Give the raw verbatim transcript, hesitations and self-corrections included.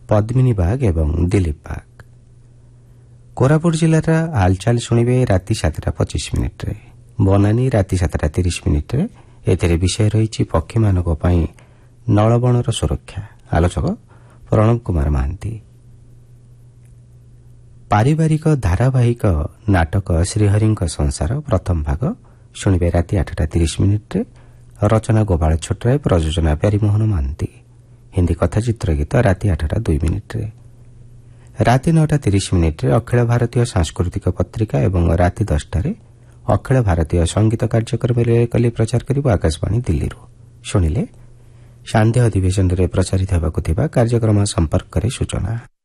ପଦ୍ମିନୀ ବାଗ ଏବଂ ଦିଲ୍ଲୀପ ବାଗ। କୋରାପୁଟ ଜିଲ୍ଲାର ହାଲଚାଲ ଶୁଣିବେ ରାତି ସାତଟା ପଚିଶ ମିନିଟ୍ରେ। ବନାନୀ ରାତି ସାତଟା ତିରିଶ ମିନିଟ୍ରେ। ଏଥିରେ ବିଷୟ ରହିଛି ପକ୍ଷୀମାନଙ୍କ ପାଇଁ ନଳବଣର ସୁରକ୍ଷା। ଆଲୋଚକ ପ୍ରଣବ କୁମାର ମହାନ୍ତି। ପାରିବାରିକ ଧାରାବାହିକ ନାଟକ ଶ୍ରୀହରିଙ୍କ ସଂସାର ପ୍ରଥମ ଭାଗ ଶୁଣିବେ ରାତି ଆଠଟା ତିରିଶ ମିନିଟ୍ରେ। ରଚନା ଗୋପାଳ ଛୋଟରାୟ, ପ୍ରଯୋଜନା ପ୍ୟାରୀମୋହନ ମହାନ୍ତି। ହିନ୍ଦୀ କଥାଚିତ୍ର ଗୀତ ରାତି ଆଠଟା ଦୁଇ ମିନିଟ୍ରେ। ରାତି ନଅଟା ତିରିଶ ମିନିଟ୍ରେ ଅଖିଳ ଭାରତୀୟ ସାଂସ୍କୃତିକ ପତ୍ରିକା ଏବଂ ରାତି ଦଶଟାରେ ଅଖିଳ ଭାରତୀୟ ସଙ୍ଗୀତ କାର୍ଯ୍ୟକ୍ରମରେ କଲି ପ୍ରଚାର କରିବ ଆକାଶବାଣୀ ଦିଲ୍ଲୀରୁ। ଶୁଣିଲେ ସାନ୍ଧ୍ୟ ଅଧିବେଶନରେ ପ୍ରଚାରିତ ହେବାକୁ ଥିବା କାର୍ଯ୍ୟକ୍ରମ ସମ୍ପର୍କରେ ସୂଚନା।